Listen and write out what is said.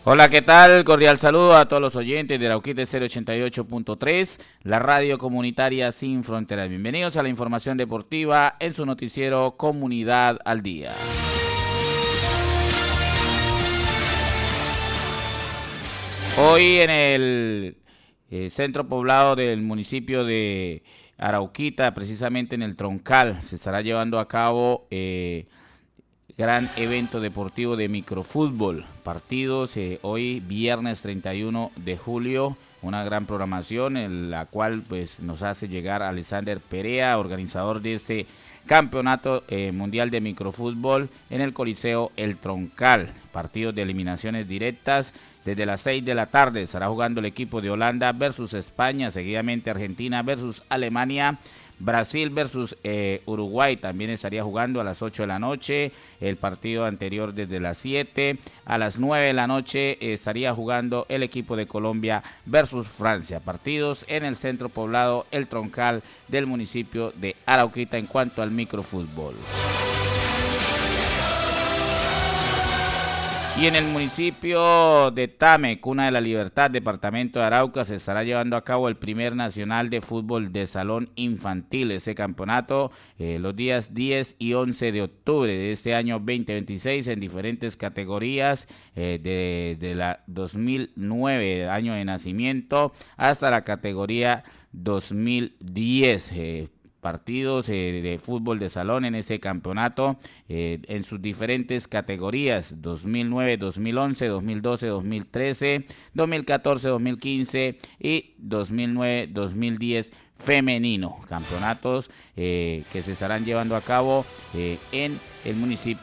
Hola, ¿qué tal? Cordial saludo a todos los oyentes de Arauquita 088.3, la radio comunitaria sin fronteras. Bienvenidos a la información deportiva en su noticiero Comunidad al Día. Hoy en el centro poblado del municipio de Arauquita, precisamente en el Troncal, se estará llevando a cabo gran evento deportivo de microfútbol. Partidos hoy viernes 31 de julio, una gran programación en la cual pues nos hace llegar Alexander Perea, organizador de este campeonato mundial de microfútbol en el Coliseo El Troncal. Partidos de eliminaciones directas. Desde las 6 de la tarde estará jugando el equipo de Holanda versus España, seguidamente Argentina versus Alemania, Brasil versus Uruguay también estaría jugando a las 8 de la noche, el partido anterior desde las 7, a las 9 de la noche estaría jugando el equipo de Colombia versus Francia, partidos en el centro poblado El Troncal del municipio de Arauquita en cuanto al microfútbol. Y en el municipio de Tame, Cuna de la Libertad, departamento de Arauca, se estará llevando a cabo el primer nacional de fútbol de salón infantil. Ese campeonato los días 10 y 11 de octubre de este año 2026 en diferentes categorías, de la 2009, año de nacimiento, hasta la categoría 2010. Partidos de fútbol de salón en este campeonato en sus diferentes categorías 2009, 2011, 2012, 2013, 2014, 2015 y 2009, 2010 femenino, campeonatos que se estarán llevando a cabo en el municipio